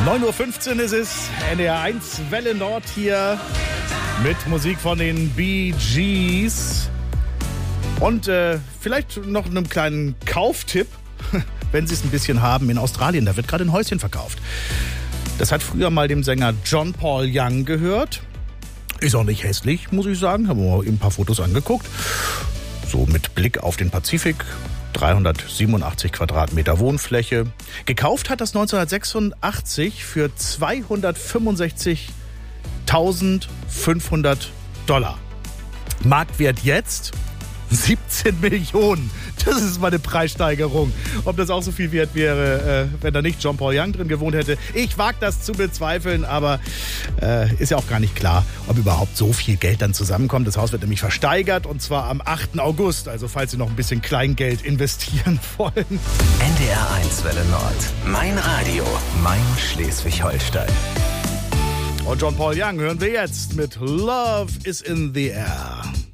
9:15 Uhr ist es, NDR 1 Welle Nord hier mit Musik von den Bee Gees. Und vielleicht noch einen kleinen Kauftipp, wenn Sie es ein bisschen haben, in Australien, da wird gerade ein Häuschen verkauft. Das hat früher mal dem Sänger John Paul Young gehört. Ist auch nicht hässlich, muss ich sagen. Haben wir mal ein paar Fotos angeguckt. So mit Blick auf den Pazifik. 387 Quadratmeter Wohnfläche. Gekauft hat das 1986 für $265.500. Marktwert jetzt 17 Millionen. Das ist mal eine Preissteigerung. Ob das auch so viel wert wäre, wenn da nicht John Paul Young drin gewohnt hätte. Ich wage das zu bezweifeln, aber ist ja auch gar nicht klar, ob überhaupt so viel Geld dann zusammenkommt. Das Haus wird nämlich versteigert und zwar am 8. August. Also falls Sie noch ein bisschen Kleingeld investieren wollen. NDR 1 Welle Nord. Mein Radio, mein Schleswig-Holstein. Und John Paul Young hören wir jetzt mit Love is in the Air.